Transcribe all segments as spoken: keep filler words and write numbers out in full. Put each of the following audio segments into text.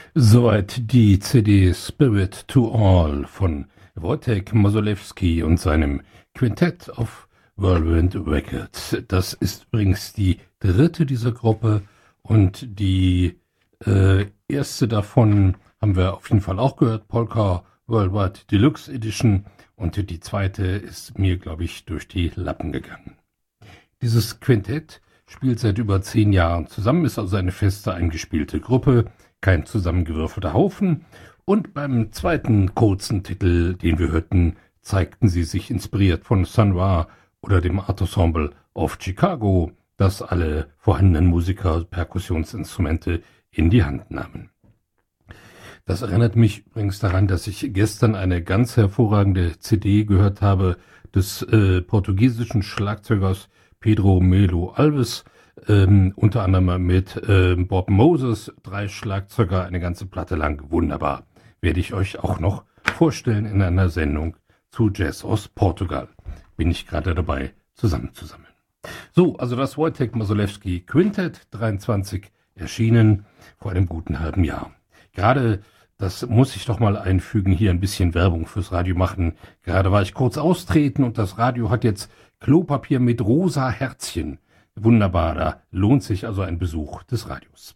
Soweit die C D Spirit to All von Wojtek Mosolewski und seinem Quintett of Whirlwind Records. Das ist übrigens die dritte dieser Gruppe und die äh, erste davon haben wir auf jeden Fall auch gehört, Polka Worldwide Deluxe Edition, und die zweite ist mir, glaube ich, durch die Lappen gegangen. Dieses Quintett spielt seit über zehn Jahren zusammen, ist also eine feste eingespielte Gruppe, kein zusammengewürfelter Haufen. Und beim zweiten kurzen Titel, den wir hörten, zeigten sie sich inspiriert von Sun Ra oder dem Art Ensemble of Chicago, das alle vorhandenen Musiker Perkussionsinstrumente in die Hand nahmen. Das erinnert mich übrigens daran, dass ich gestern eine ganz hervorragende C D gehört habe des äh, portugiesischen Schlagzeugers Pedro Melo Alves, ähm, unter anderem mit äh, Bob Moses, drei Schlagzeuger, eine ganze Platte lang, wunderbar. Werde ich euch auch noch vorstellen in einer Sendung zu Jazz aus Portugal. Bin ich gerade dabei, zusammenzusammeln. So, also das Wojtek Mosolewski Quintett dreiundzwanzig, erschienen vor einem guten halben Jahr. Gerade, das muss ich doch mal einfügen, hier ein bisschen Werbung fürs Radio machen. Gerade war ich kurz austreten und das Radio hat jetzt Klopapier mit rosa Herzchen. Wunderbar, da lohnt sich also ein Besuch des Radios.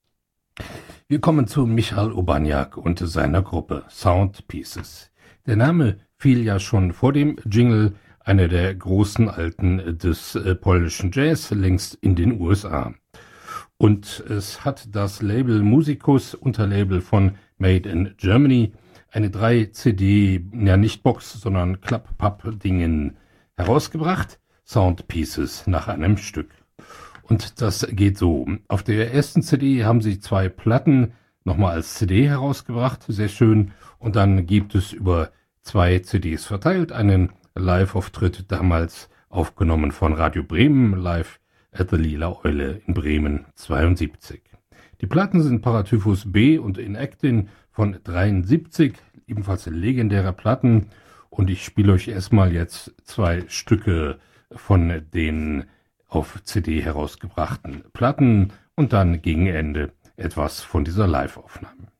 Wir kommen zu Michal Urbaniak und seiner Gruppe Sound Pieces. Der Name fiel ja schon vor dem Jingle, einer der großen Alten des äh, polnischen Jazz, längst in den U S A. Und es hat das Label Musicus, Unterlabel von Made in Germany, eine drei C D, ja nicht Box, sondern Klapp-Papp-Dingen herausgebracht. Sound Pieces nach einem Stück. Und das geht so. Auf der ersten C D haben sie zwei Platten nochmal als C D herausgebracht, sehr schön. Und dann gibt es über zwei C Ds verteilt einen Live-Auftritt, damals aufgenommen von Radio Bremen, live at the Lila Eule in Bremen zweiundsiebzig. Die Platten sind Paratyphus B und In Actin von dreiundsiebzig, ebenfalls legendäre Platten. Und ich spiele euch erstmal jetzt zwei Stücke von den auf C D herausgebrachten Platten und dann gegen Ende etwas von dieser Live-Aufnahme.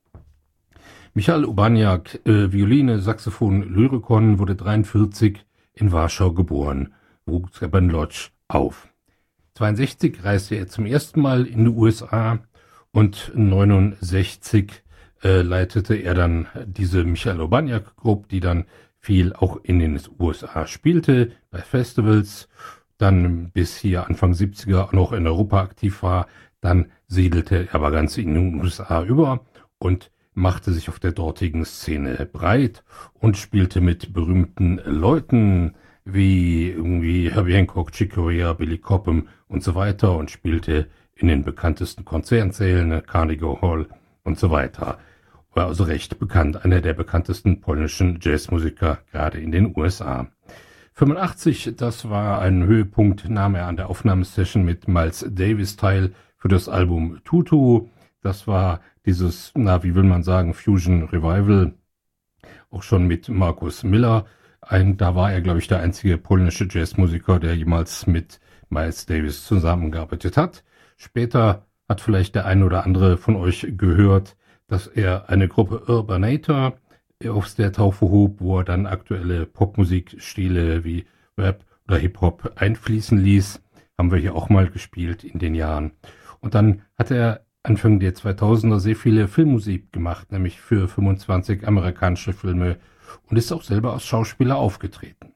Michal Urbaniak, äh, Violine, Saxophon, Lyrikon, wurde dreiundvierzig in Warschau geboren, wuchs in Lodz auf. zweiundsechzig reiste er zum ersten Mal in die U S A und neunundsechzig äh, leitete er dann diese Michal Urbaniak Gruppe, die dann viel auch in den U S A spielte, bei Festivals, dann bis hier Anfang siebziger noch in Europa aktiv war, dann siedelte er aber ganz in den U S A über und machte sich auf der dortigen Szene breit und spielte mit berühmten Leuten wie irgendwie Herbie Hancock, Chick Corea, Billy Cobham und so weiter und spielte in den bekanntesten Konzertsälen, Carnegie Hall und so weiter. War also recht bekannt, einer der bekanntesten polnischen Jazzmusiker, gerade in den U S A. fünfundachtzig, das war ein Höhepunkt, nahm er an der Aufnahmesession mit Miles Davis teil für das Album Tutu. Das war dieses, na, wie will man sagen, Fusion Revival, auch schon mit Markus Miller. Ein, da war er, glaube ich, der einzige polnische Jazzmusiker, der jemals mit Miles Davis zusammengearbeitet hat. Später hat vielleicht der ein oder andere von euch gehört, dass er eine Gruppe Urbanator aus der Taufe hob, wo er dann aktuelle Popmusikstile wie Rap oder Hip-Hop einfließen ließ. Haben wir hier auch mal gespielt in den Jahren. Und dann hat er Anfang der zweitausender sehr viele Filmmusik gemacht, nämlich für fünfundzwanzig amerikanische Filme und ist auch selber als Schauspieler aufgetreten.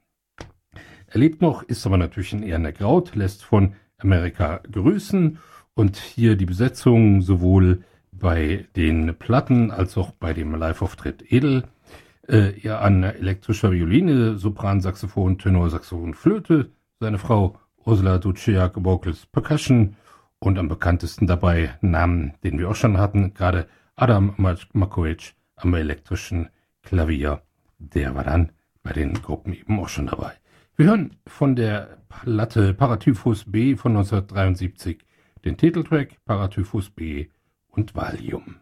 Er lebt noch, ist aber natürlich ein eherner Kraut, lässt von Amerika grüßen und hier die Besetzung sowohl bei den Platten als auch bei dem Live-Auftritt edel. Äh, er an elektrischer Violine, Sopran, Saxophon, Tenor, Saxophon, Flöte, seine Frau Ursula Duciak, Vocals, Percussion und am bekanntesten dabei Namen, den wir auch schon hatten, gerade Adam Makovic am elektrischen Klavier. Der war dann bei den Gruppen eben auch schon dabei. Wir hören von der Platte Paratyphus B von neunzehnhundertdreiundsiebzig den Titeltrack Paratyphus B und Valium.